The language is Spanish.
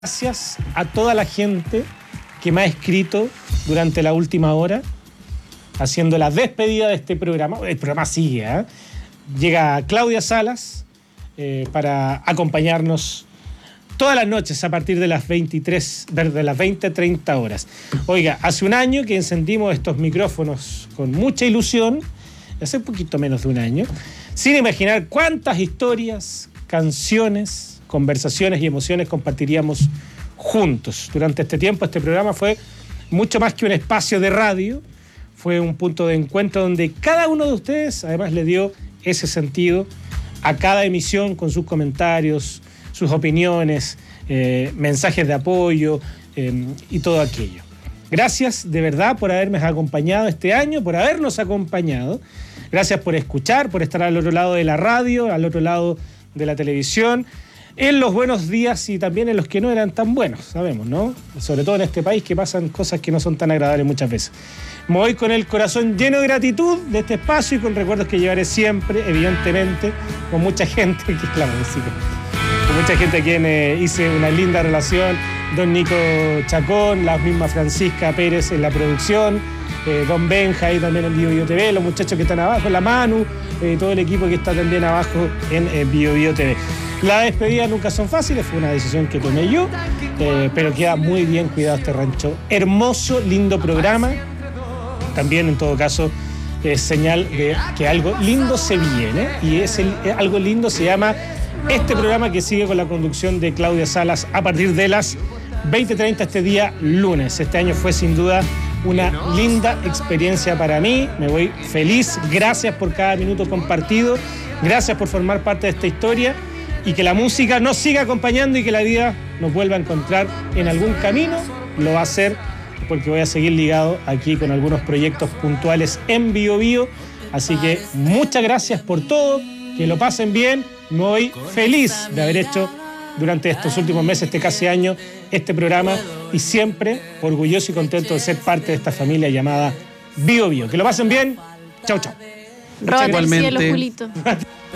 Gracias a toda la gente que me ha escrito durante la última hora, haciendo la despedida de este programa. El programa sigue, ¿eh? Llega Claudia Salas para acompañarnos todas las noches a partir de las 20:30 horas. Oiga, hace un año que encendimos estos micrófonos con mucha ilusión, hace un poquito menos de un año, sin imaginar cuántas historias, canciones, conversaciones y emociones compartiríamos juntos. Durante este tiempo este programa fue mucho más que un espacio de radio, fue un punto de encuentro donde cada uno de ustedes además le dio ese sentido a cada emisión con sus comentarios, sus opiniones, mensajes de apoyo y todo aquello. Gracias de verdad por haberme acompañado este año, por habernos acompañado. Gracias por escuchar, por estar al otro lado de la radio, al otro lado de la televisión, en los buenos días y también en los que no eran tan buenos, sabemos, ¿no? Sobre todo en este país que pasan cosas que no son tan agradables muchas veces. Me voy con el corazón lleno de gratitud de este espacio y con recuerdos que llevaré siempre, evidentemente, con mucha gente, que claro, sí, con mucha gente a quien hice una linda relación, don Nico Chacón, la misma Francisca Pérez en la producción, don Benja ahí también en Bio TV, los muchachos que están abajo, la Manu, todo el equipo que está también abajo en Bio TV. Las despedidas nunca son fáciles, fue una decisión que tomé yo, pero queda muy bien cuidado este rancho. Hermoso, lindo programa. También, en todo caso, es señal de que algo lindo se viene, y algo lindo se llama este programa que sigue con la conducción de Claudia Salas a partir de las 20:30 este día lunes. Este año fue sin duda una linda experiencia para mí, me voy feliz, gracias por cada minuto compartido, gracias por formar parte de esta historia y que la música nos siga acompañando y que la vida nos vuelva a encontrar en algún camino, lo va a hacer porque voy a seguir ligado aquí con algunos proyectos puntuales en Bio Bio, así que muchas gracias por todo, que lo pasen bien, me voy feliz de haber hecho durante estos últimos meses, este casi año, este programa y siempre orgulloso y contento de ser parte de esta familia llamada Bio Bio. Que lo pasen bien. Chau, chau. Rótate el cielo, Julito.